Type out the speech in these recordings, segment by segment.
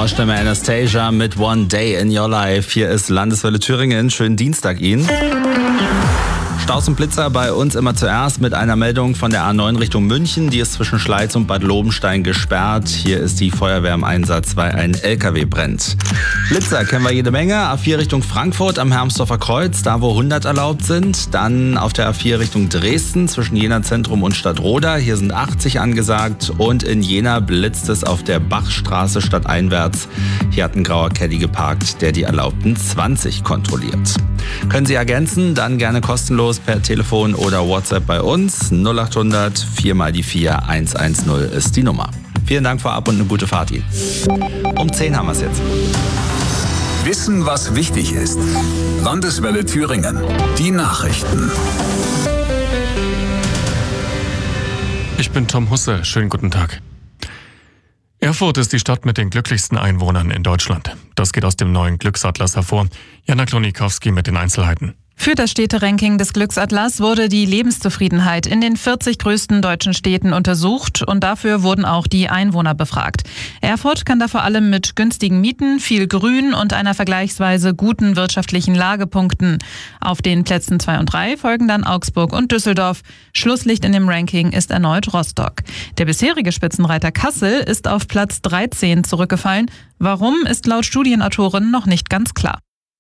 Ohrstimme Anastasia mit One Day in Your Life. Hier ist Landeswelle Thüringen. Schönen Dienstag Ihnen. Staus und Blitzer bei uns immer zuerst mit einer Meldung von der A9 Richtung München. Die ist zwischen Schleiz und Bad Lobenstein gesperrt. Hier ist die Feuerwehr im Einsatz, weil ein LKW brennt. Blitzer kennen wir jede Menge. A4 Richtung Frankfurt am Hermsdorfer Kreuz, da wo 100 erlaubt sind. Dann auf der A4 Richtung Dresden zwischen Jena Zentrum und Stadtroda. Hier sind 80 angesagt. Und in Jena blitzt es auf der Bachstraße stadteinwärts. Hier hat ein grauer Caddy geparkt, der die erlaubten 20 kontrolliert. Können Sie ergänzen? Dann gerne kostenlos per Telefon oder WhatsApp bei uns. 0800 4 mal die 4 110 ist die Nummer. Vielen Dank vorab und eine gute Fahrt Ihnen. Um 10 haben wir es jetzt. Wissen, was wichtig ist. Landeswelle Thüringen. Die Nachrichten. Ich bin Tom Husse. Schönen guten Tag. Erfurt ist die Stadt mit den glücklichsten Einwohnern in Deutschland. Das geht aus dem neuen Glücksatlas hervor. Jana Klonikowski mit den Einzelheiten. Für das Städteranking des Glücksatlas wurde die Lebenszufriedenheit in den 40 größten deutschen Städten untersucht und dafür wurden auch die Einwohner befragt. Erfurt kann da vor allem mit günstigen Mieten, viel Grün und einer vergleichsweise guten wirtschaftlichen Lage punkten. Auf den Plätzen 2 und 3 folgen dann Augsburg und Düsseldorf. Schlusslicht in dem Ranking ist erneut Rostock. Der bisherige Spitzenreiter Kassel ist auf Platz 13 zurückgefallen. Warum, ist laut Studienautoren noch nicht ganz klar.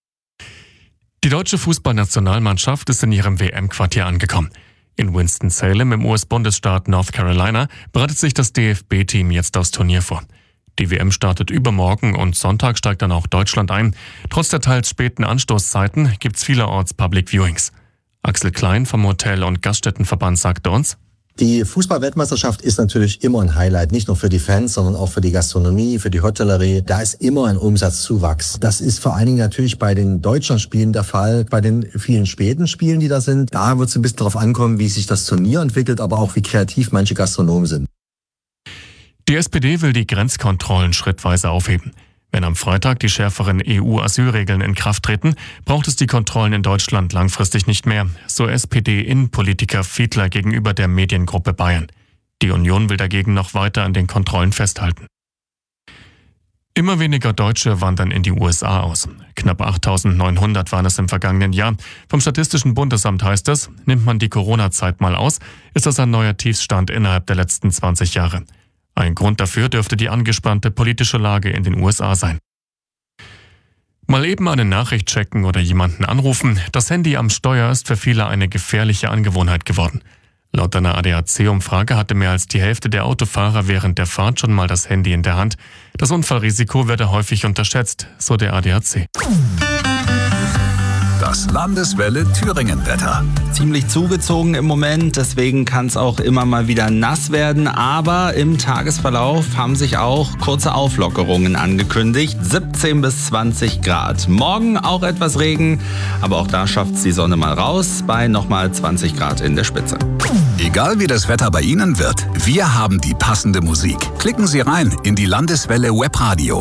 Die deutsche Fußballnationalmannschaft ist in ihrem WM-Quartier angekommen. In Winston-Salem im US-Bundesstaat North Carolina bereitet sich das DFB-Team jetzt aufs Turnier vor. Die WM startet übermorgen und Sonntag steigt dann auch Deutschland ein. Trotz der teils späten Anstoßzeiten gibt's vielerorts Public Viewings. Axel Klein vom Hotel- und Gaststättenverband sagte uns: Die Fußball-Weltmeisterschaft ist natürlich immer ein Highlight, nicht nur für die Fans, sondern auch für die Gastronomie, für die Hotellerie. Da ist immer ein Umsatzzuwachs. Das ist vor allen Dingen natürlich bei den Deutschlandspielen der Fall. Bei den vielen späten Spielen, die da sind, da wird es ein bisschen darauf ankommen, wie sich das Turnier entwickelt, aber auch wie kreativ manche Gastronomen sind. Die SPD will die Grenzkontrollen schrittweise aufheben. Wenn am Freitag die schärferen EU-Asylregeln in Kraft treten, braucht es die Kontrollen in Deutschland langfristig nicht mehr, so SPD-Innenpolitiker Fiedler gegenüber der Mediengruppe Bayern. Die Union will dagegen noch weiter an den Kontrollen festhalten. Immer weniger Deutsche wandern in die USA aus. Knapp 8.900 waren es im vergangenen Jahr. Vom Statistischen Bundesamt heißt es, nimmt man die Corona-Zeit mal aus, ist das ein neuer Tiefstand innerhalb der letzten 20 Jahre. Ein Grund dafür dürfte die angespannte politische Lage in den USA sein. Mal eben eine Nachricht checken oder jemanden anrufen, das Handy am Steuer ist für viele eine gefährliche Angewohnheit geworden. Laut einer ADAC-Umfrage hatte mehr als die Hälfte der Autofahrer während der Fahrt schon mal das Handy in der Hand. Das Unfallrisiko werde häufig unterschätzt, so der ADAC. Das Landeswelle Thüringen-Wetter. Ziemlich zugezogen im Moment, deswegen kann es auch immer mal wieder nass werden. Aber im Tagesverlauf haben sich auch kurze Auflockerungen angekündigt. 17 bis 20 Grad. Morgen auch etwas Regen, aber auch da schafft es die Sonne mal raus bei nochmal 20 Grad in der Spitze. Egal wie das Wetter bei Ihnen wird, wir haben die passende Musik. Klicken Sie rein in die Landeswelle Webradio.